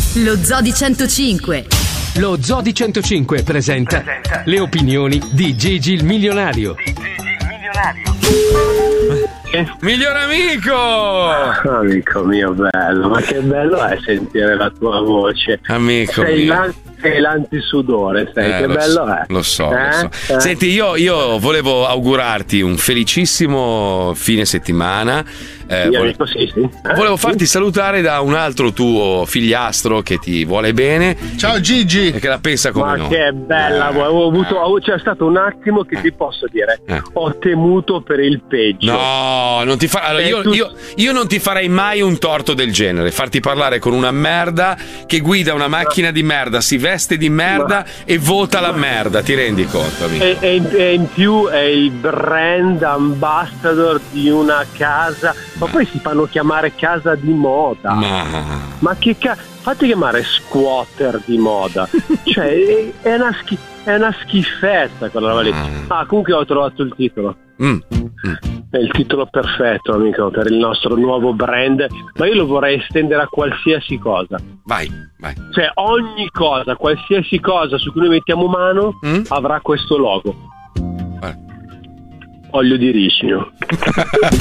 Lo Zodi 105. Lo Zodi 105 presenta le opinioni di Gigi il milionario. Miglior amico! Amico mio bello, ma che bello è sentire la tua voce. Amico mio. Sei l'antisudore, che bello è. Lo so. Senti, io volevo augurarti un felicissimo fine settimana. Volevo farti salutare da un altro tuo figliastro che ti vuole bene. Ciao Gigi! E che la pensa come ma noi. Che bella, c'è stato un attimo che ti posso dire. Ho temuto per il peggio. No, non ti fa. Allora, io non ti farei mai un torto del genere. Farti parlare con una merda che guida una macchina di merda, si veste di merda e vota la merda, ti rendi conto, amico? E in più è il brand ambassador di una casa, ma poi si fanno chiamare casa di moda. Ma che fate chiamare squatter di moda. Cioè è una schifezza quella roba lì. Comunque ho trovato il titolo. È il titolo perfetto, amico, per il nostro nuovo brand, ma io lo vorrei estendere a qualsiasi cosa. Vai. Cioè ogni cosa, qualsiasi cosa su cui noi mettiamo mano avrà questo logo. Olio di ricino.